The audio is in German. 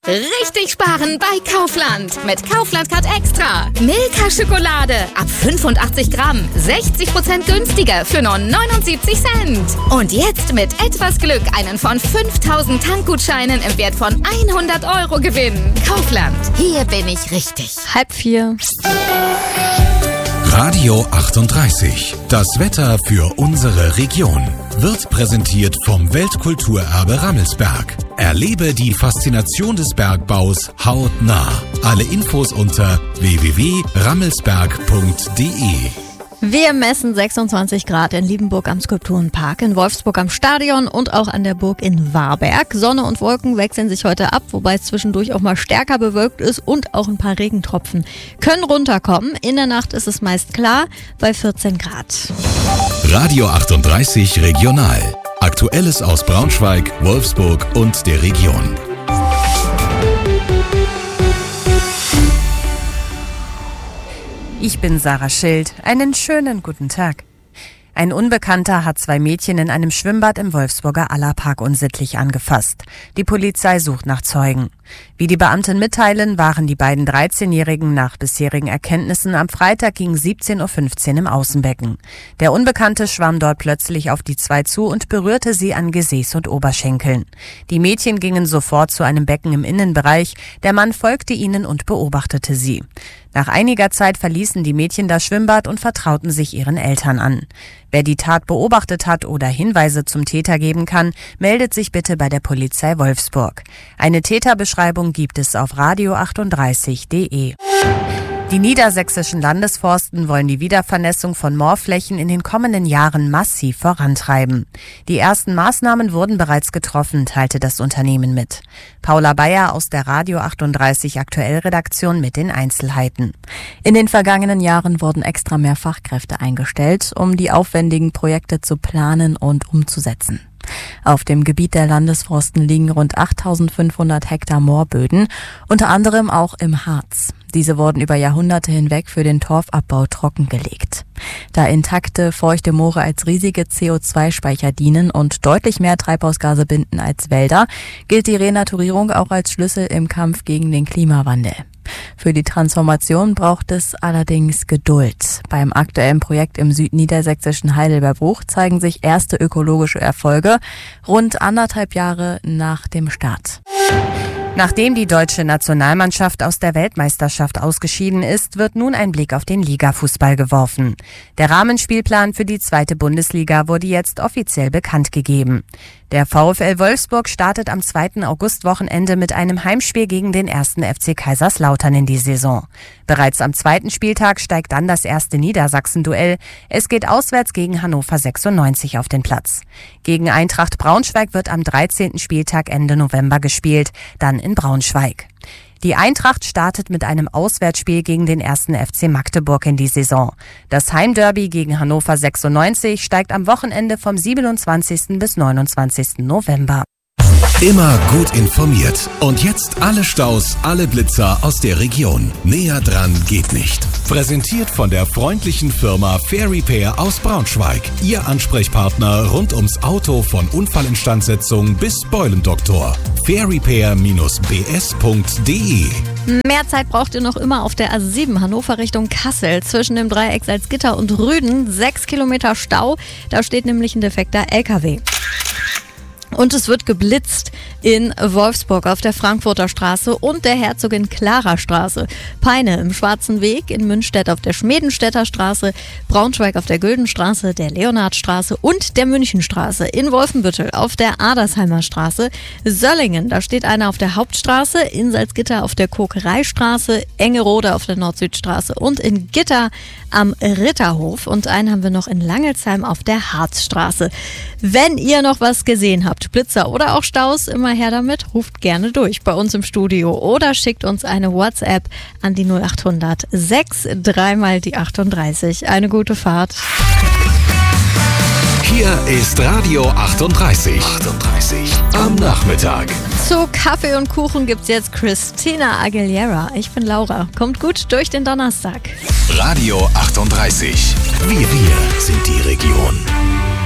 Richtig sparen bei Kaufland. Mit Kaufland Card Extra. Milka-Schokolade ab 85 Gramm. 60% günstiger für nur 79 Cent. Und jetzt mit etwas Glück einen von 5000 Tankgutscheinen im Wert von 100 € gewinnen. Kaufland. Hier bin ich richtig. 3:30. Radio 38. Das Wetter für unsere Region. Wird präsentiert vom Weltkulturerbe Rammelsberg. Erlebe die Faszination des Bergbaus hautnah. Alle Infos unter www.rammelsberg.de. Wir messen 26 Grad in Liebenburg am Skulpturenpark, in Wolfsburg am Stadion und auch an der Burg in Warberg. Sonne und Wolken wechseln sich heute ab, wobei es zwischendurch auch mal stärker bewölkt ist und auch ein paar Regentropfen können runterkommen. In der Nacht ist es meist klar bei 14 Grad. Radio 38 Regional. Aktuelles aus Braunschweig, Wolfsburg und der Region. Ich bin Sarah Schild. Einen schönen guten Tag. Ein Unbekannter hat 2 Mädchen in einem Schwimmbad im Wolfsburger Allerpark unsittlich angefasst. Die Polizei sucht nach Zeugen. Wie die Beamten mitteilen, waren die beiden 13-Jährigen nach bisherigen Erkenntnissen am Freitag gegen 17:15 Uhr im Außenbecken. Der Unbekannte schwamm dort plötzlich auf die 2 zu und berührte sie an Gesäß und Oberschenkeln. Die Mädchen gingen sofort zu einem Becken im Innenbereich. Der Mann folgte ihnen und beobachtete sie. Nach einiger Zeit verließen die Mädchen das Schwimmbad und vertrauten sich ihren Eltern an. Wer die Tat beobachtet hat oder Hinweise zum Täter geben kann, meldet sich bitte bei der Polizei Wolfsburg. Eine Täterbeschreibung gibt es auf radio38.de. Die niedersächsischen Landesforsten wollen die Wiedervernässung von Moorflächen in den kommenden Jahren massiv vorantreiben. Die ersten Maßnahmen wurden bereits getroffen, teilte das Unternehmen mit. Paula Bayer aus der Radio 38 Aktuell-Redaktion mit den Einzelheiten. In den vergangenen Jahren wurden extra mehr Fachkräfte eingestellt, um die aufwendigen Projekte zu planen und umzusetzen. Auf dem Gebiet der Landesforsten liegen rund 8.500 Hektar Moorböden, unter anderem auch im Harz. Diese wurden über Jahrhunderte hinweg für den Torfabbau trockengelegt. Da intakte, feuchte Moore als riesige CO2-Speicher dienen und deutlich mehr Treibhausgase binden als Wälder, gilt die Renaturierung auch als Schlüssel im Kampf gegen den Klimawandel. Für die Transformation braucht es allerdings Geduld. Beim aktuellen Projekt im südniedersächsischen Heidelbergbruch zeigen sich erste ökologische Erfolge, rund 1,5 Jahre nach dem Start. Nachdem die deutsche Nationalmannschaft aus der Weltmeisterschaft ausgeschieden ist, wird nun ein Blick auf den Ligafußball geworfen. Der Rahmenspielplan für die 2. Bundesliga wurde jetzt offiziell bekannt gegeben. Der VfL Wolfsburg startet am 2. Augustwochenende mit einem Heimspiel gegen den 1. FC Kaiserslautern in die Saison. Bereits am 2. Spieltag steigt dann das erste Niedersachsen-Duell. Es geht auswärts gegen Hannover 96 auf den Platz. Gegen Eintracht Braunschweig wird am 13. Spieltag Ende November gespielt, dann in Braunschweig. Die Eintracht startet mit einem Auswärtsspiel gegen den 1. FC Magdeburg in die Saison. Das Heimderby gegen Hannover 96 steigt am Wochenende vom 27. bis 29. November. Immer gut informiert. Und jetzt alle Staus, alle Blitzer aus der Region. Näher dran geht nicht. Präsentiert von der freundlichen Firma Fair Repair aus Braunschweig. Ihr Ansprechpartner rund ums Auto von Unfallinstandsetzung bis Beulendoktor. fairrepair-bs.de. Mehr Zeit braucht ihr noch immer auf der A7 Hannover Richtung Kassel. Zwischen dem Dreieck Salzgitter und Rüden 6 Kilometer Stau. Da steht nämlich ein defekter LKW. Und es wird geblitzt in Wolfsburg auf der Frankfurter Straße und der Herzogin Clara Straße. Peine im Schwarzen Weg, in Münstedt auf der Schmedenstädter Straße, Braunschweig auf der Güldenstraße, der Leonhardstraße und der Münchenstraße. In Wolfenbüttel auf der Adersheimer Straße. Söllingen, da steht einer auf der Hauptstraße, in Salzgitter auf der Kokereistraße, Engerode auf der Nord-Süd-Straße und in Gitter am Ritterhof. Und einen haben wir noch in Langelsheim auf der Harzstraße. Wenn ihr noch was gesehen habt, Blitzer oder auch Staus, immer her damit, ruft gerne durch bei uns im Studio oder schickt uns eine WhatsApp an die 0800 63 mal die 38. Eine gute Fahrt. Hier ist Radio 38. Am Nachmittag. Zu Kaffee und Kuchen gibt's jetzt Christina Aguilera. Ich bin Laura. Kommt gut durch den Donnerstag. Radio 38. Wir sind die Region.